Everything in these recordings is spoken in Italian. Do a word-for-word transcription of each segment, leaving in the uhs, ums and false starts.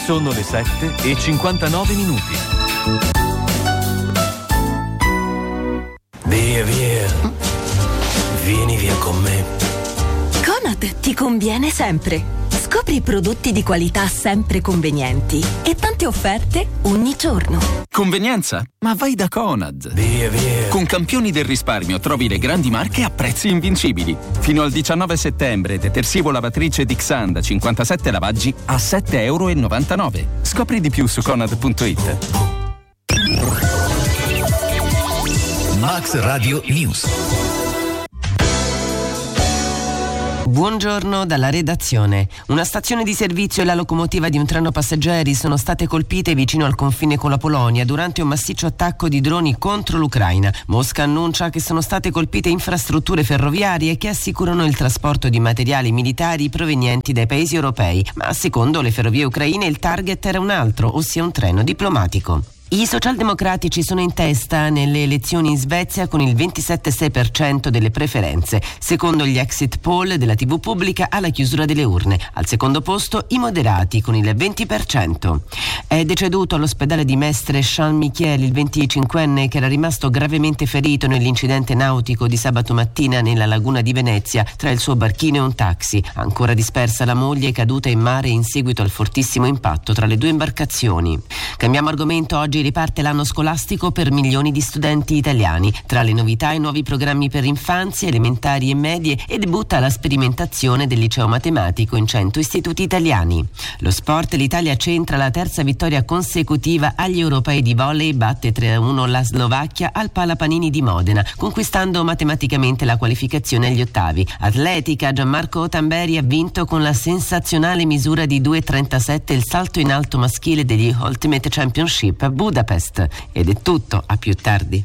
Sono le sette e cinquantanove minuti. Via, via. Vieni via con me. Conad ti conviene sempre. Scopri prodotti di qualità sempre convenienti e tante offerte ogni giorno. Convenienza? Ma vai da Conad. Via, via. Con Campioni del Risparmio trovi le grandi marche a prezzi invincibili. Fino al diciannove settembre, detersivo lavatrice Dixan da cinquantasette lavaggi a sette e novantanove euro. Scopri di più su conad punto it. Max Radio News. Buongiorno dalla redazione. Una stazione di servizio e la locomotiva di un treno passeggeri sono state colpite vicino al confine con la Polonia durante un massiccio attacco di droni contro l'Ucraina. Mosca annuncia che sono state colpite infrastrutture ferroviarie che assicurano il trasporto di materiali militari provenienti dai paesi europei, ma secondo le ferrovie ucraine il target era un altro, ossia un treno diplomatico. I socialdemocratici sono in testa nelle elezioni in Svezia con il ventisette virgola sei per cento delle preferenze, secondo gli exit poll della tivù pubblica alla chiusura delle urne. Al secondo posto i moderati con il venti per cento. È deceduto all'ospedale di Mestre Jean Michel il venticinquenne che era rimasto gravemente ferito nell'incidente nautico di sabato mattina nella laguna di Venezia tra il suo barchino e un taxi. Ancora dispersa la moglie, caduta in mare in seguito al fortissimo impatto tra le due imbarcazioni. Cambiamo argomento. Oggi riparte l'anno scolastico per milioni di studenti italiani. Tra le novità i nuovi programmi per infanzie, elementari e medie e debutta la sperimentazione del liceo matematico in cento istituti italiani. Lo sport, l'Italia centra la terza vittoria consecutiva agli europei di volley, batte tre a uno la Slovacchia al Palapanini di Modena, conquistando matematicamente la qualificazione agli ottavi. Atletica, Gianmarco Tamberi ha vinto con la sensazionale misura di due virgola trentasette il salto in alto maschile degli Ultimate Championship a Budapest. Ed è tutto, a più tardi.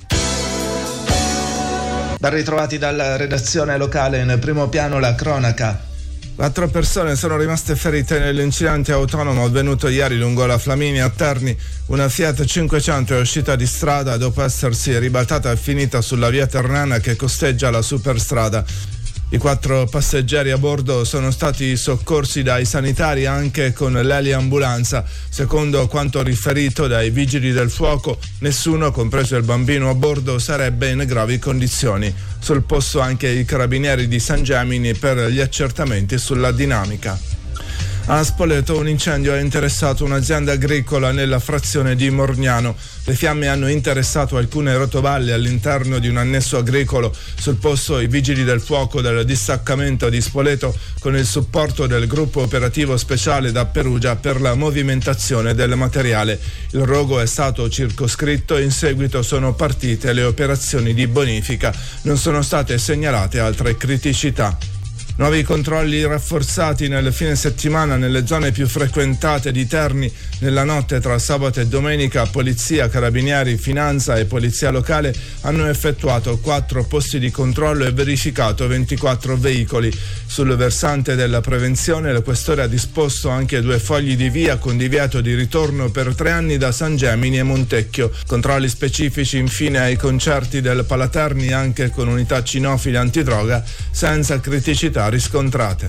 Ben ritrovati dalla redazione locale. In primo piano la cronaca. Quattro persone sono rimaste ferite nell'incidente autonomo avvenuto ieri lungo la Flaminia a Terni. Una Fiat cinquecento è uscita di strada dopo essersi ribaltata e finita sulla via Ternana che costeggia la superstrada. I quattro passeggeri a bordo sono stati soccorsi dai sanitari anche con l'eliambulanza. Secondo quanto riferito dai vigili del fuoco, nessuno, compreso il bambino a bordo, sarebbe in gravi condizioni. Sul posto anche i carabinieri di San Gemini per gli accertamenti sulla dinamica. A Spoleto un incendio ha interessato un'azienda agricola nella frazione di Morgnano. Le fiamme hanno interessato alcune rotovalle all'interno di un annesso agricolo. Sul posto i vigili del fuoco del distaccamento di Spoleto con il supporto del gruppo operativo speciale da Perugia per la movimentazione del materiale. Il rogo è stato circoscritto e in seguito sono partite le operazioni di bonifica. Non sono state segnalate altre criticità. Nuovi controlli rafforzati nel fine settimana nelle zone più frequentate di Terni. Nella notte tra sabato e domenica polizia, carabinieri, finanza e polizia locale hanno effettuato quattro posti di controllo e verificato ventiquattro veicoli. Sul versante della prevenzione il questore ha disposto anche due fogli di via con divieto di ritorno per tre anni da San Gemini e Montecchio. Controlli specifici infine ai concerti del Palaterni anche con unità cinofile antidroga senza criticità riscontrate.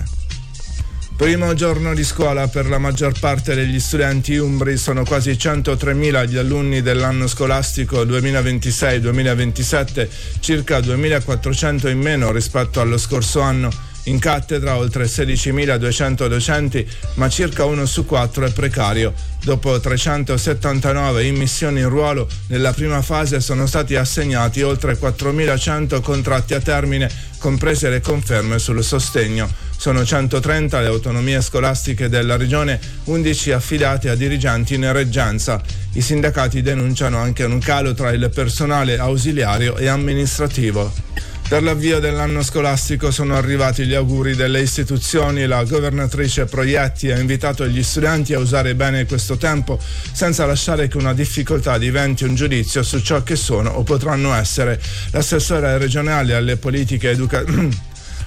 Primo giorno di scuola per la maggior parte degli studenti umbri. Sono quasi centotremila gli alunni dell'anno scolastico duemilaventisei duemilaventisette, circa duemilaquattrocento in meno rispetto allo scorso anno. In cattedra oltre sedicimiladuecento docenti, ma circa uno su quattro è precario. Dopo trecentosettantanove immissioni in ruolo, nella prima fase sono stati assegnati oltre quattromilacento contratti a termine, comprese le conferme sul sostegno. Sono centotrenta le autonomie scolastiche della regione, undici affidate a dirigenti in reggenza. I sindacati denunciano anche un calo tra il personale ausiliario e amministrativo. Per l'avvio dell'anno scolastico sono arrivati gli auguri delle istituzioni. La governatrice Proietti ha invitato gli studenti a usare bene questo tempo senza lasciare che una difficoltà diventi un giudizio su ciò che sono o potranno essere. L'assessore regionale alle politiche educative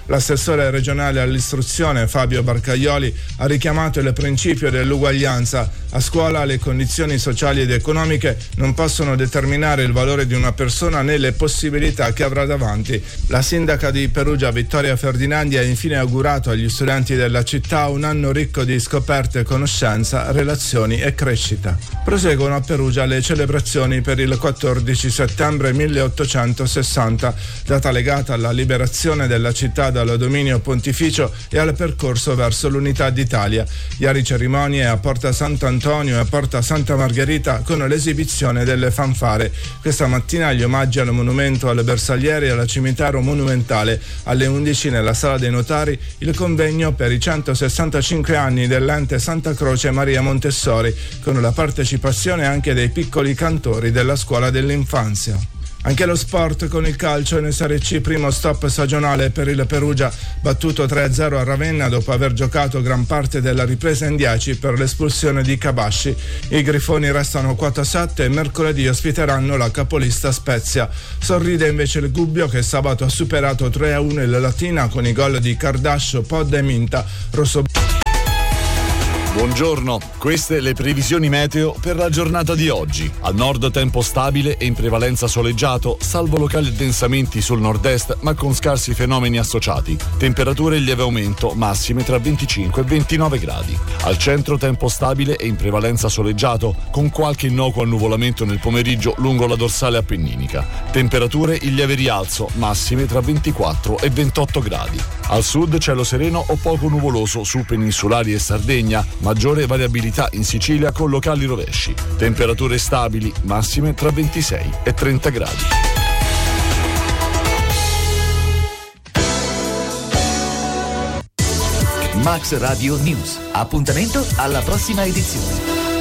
L'assessore regionale all'istruzione Fabio Barcaioli ha richiamato il principio dell'uguaglianza. A scuola le condizioni sociali ed economiche non possono determinare il valore di una persona né le possibilità che avrà davanti. La sindaca di Perugia Vittoria Ferdinandi ha infine augurato agli studenti della città un anno ricco di scoperte, conoscenza, relazioni e crescita. Proseguono a Perugia le celebrazioni per il quattordici settembre milleottocentosessanta, data legata alla liberazione della città dal dominio pontificio e al percorso verso l'unità d'Italia. Ieri cerimonie a Porta Sant'Antonio e a Porta Santa Margherita con l'esibizione delle fanfare. Questa mattina gli omaggi al monumento alle Bersaglieri e al cimitero monumentale. Alle undici nella Sala dei Notari il convegno per i centosessantacinque anni dell'ente Santa Croce Maria Montessori, con la partecipazione anche dei piccoli cantori della scuola dell'infanzia. Anche lo sport con il calcio in Serie C, primo stop stagionale per il Perugia, battuto tre a zero a Ravenna dopo aver giocato gran parte della ripresa in dieci per l'espulsione di Cabasci. I Grifoni restano quota sette e mercoledì ospiteranno la capolista Spezia. Sorride invece il Gubbio, che sabato ha superato tre a uno il Latina con i gol di Cardascio, Podda e Minta. Rosso Buongiorno, queste le previsioni meteo per la giornata di oggi. Al nord tempo stabile e in prevalenza soleggiato, salvo locali addensamenti sul nord-est ma con scarsi fenomeni associati. Temperature in lieve aumento, massime tra venticinque e ventinove gradi. Al centro tempo stabile e in prevalenza soleggiato, con qualche innocuo annuvolamento nel pomeriggio lungo la dorsale appenninica. Temperature in lieve rialzo, massime tra ventiquattro e ventotto gradi. Al sud cielo sereno o poco nuvoloso su peninsulari e Sardegna, maggiore variabilità in Sicilia con locali rovesci. Temperature stabili, massime tra ventisei e trenta gradi. Max Radio News. Appuntamento alla prossima edizione.